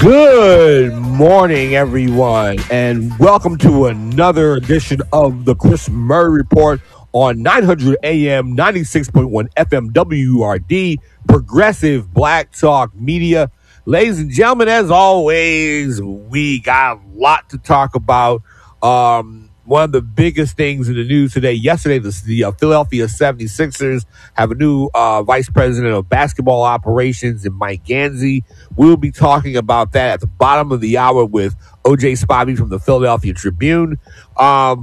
Good morning, everyone, and welcome to another edition of the Chris Murray Report on 900 AM, 96.1 FM WRD, Progressive Black Talk Media. Ladies and gentlemen, as always, we got a lot to talk about. One of the biggest things in the news today, yesterday, the Philadelphia 76ers have a new vice president of basketball operations in Mike Gansey. We'll be talking about that at the bottom of the hour with O.J. Spivey from the Philadelphia Tribune. I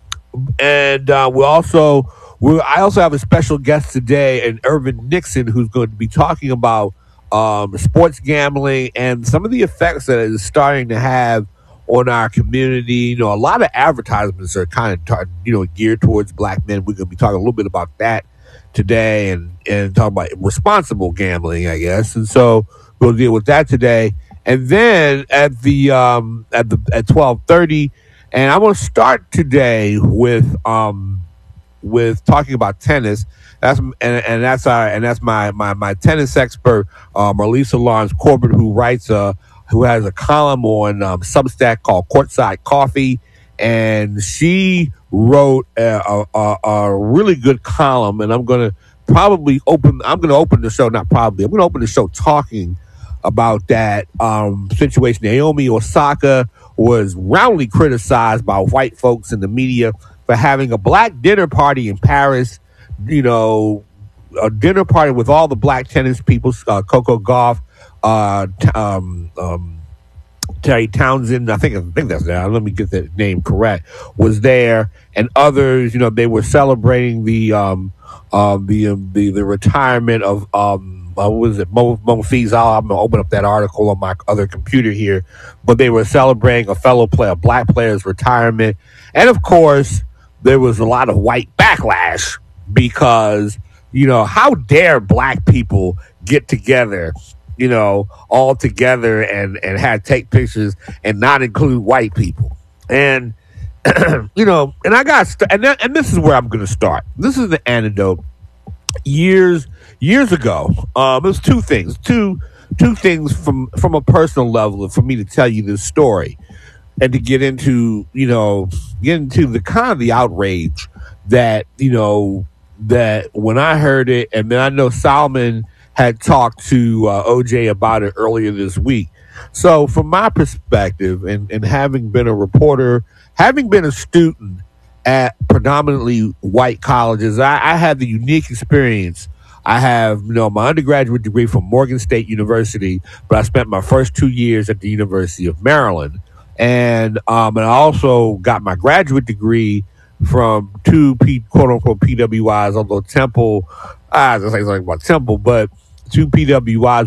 also have a special guest today, and Irvin Nixon, who's going to be talking about sports gambling and some of the effects that it is starting to have on our community. You know, a lot of advertisements are kind of geared towards black men. We're going to be talking a little bit about that today and talk about responsible gambling, I guess. And so we'll deal with that today. And then at 12:30, and I'm going to start today with talking about tennis. That's my tennis expert, Marlisa Lawrence Corbett, who has a column on Substack called Courtside Coffee, and she wrote a really good column. And I'm going to open the show talking about that situation. Naomi Osaka was roundly criticized by white folks in the media for having a black dinner party in Paris. You know, a dinner party with all the black tennis people, Coco Gauff, Terry Townsend, I think that's that. Let me get that name correct. Was there, and others. You know, they were celebrating the retirement of what was it, Mo Fizal. I'm gonna open up that article on my other computer here, but they were celebrating a black player's retirement, and of course there was a lot of white backlash because, you know, how dare black people get together, you know, all together and take pictures and not include white people. And, you know, and and this is where I'm going to start. This is the anecdote. Years ago, it was two things from a personal level for me to tell you this story and to get into the kind of the outrage that, you know, that when I heard it, and then I know Solomon had talked to OJ about it earlier this week. So from my perspective, and having been a reporter, having been a student at predominantly white colleges, I had the unique experience. I have, you know, my undergraduate degree from Morgan State University, but I spent my first 2 years at the University of Maryland. And I also got my graduate degree from two quote-unquote PWIs, although Temple, I was going to say something about Temple, but two PWIs